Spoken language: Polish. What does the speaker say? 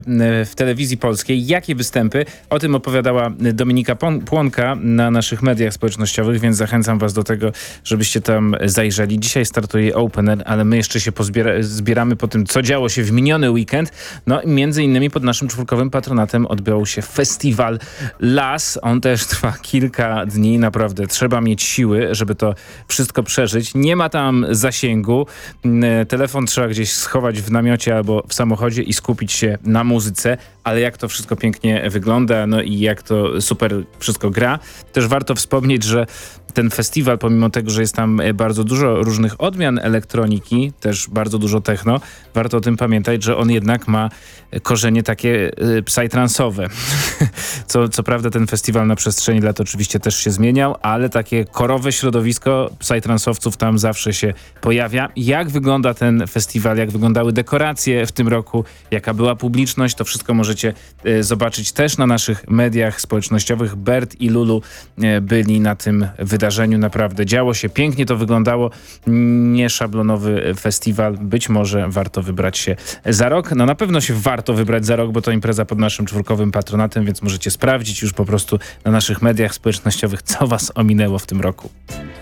w telewizji polskiej. Jakie występy? O tym opowiadała Dominika Płonka na naszych mediach społecznościowych, więc zachęcam was do tego, żebyście tam zajrzeli. Dzisiaj startuje Open Air, ale my jeszcze się zbieramy po tym, co działo się w miniony weekend. No i między innymi pod naszym czwórkowym patronatem odbył się festiwal Las. On też trwa kilka dni. Naprawdę trzeba mieć siły, żeby to wszystko przeżyć. Nie ma tam zasięgu. Telefon trzeba gdzieś schować w namiocie albo w samochodzie i skupić się na muzyce, ale jak to wszystko pięknie wygląda, no i jak to super wszystko gra. Też warto wspomnieć, że ten festiwal, pomimo tego, że jest tam bardzo dużo różnych odmian elektroniki, też bardzo dużo techno, warto o tym pamiętać, że on jednak ma korzenie takie psytrance'owe. Co prawda ten festiwal na przestrzeni lat oczywiście też się zmieniał, ale takie korowe środowisko psytrance'owców tam zawsze się pojawia. Jak wygląda ten festiwal, jak wyglądały dekoracje w tym roku, jaka była publiczność, to wszystko możecie zobaczyć też na naszych mediach społecznościowych. Bert i Lulu byli na tym wydarzeniu. Naprawdę działo się, pięknie to wyglądało. Nieszablonowy festiwal. Być może warto wybrać się za rok. No na pewno się warto wybrać za rok, bo to impreza pod naszym czwórkowym patronatem, więc możecie sprawdzić już po prostu na naszych mediach społecznościowych, co was ominęło w tym roku.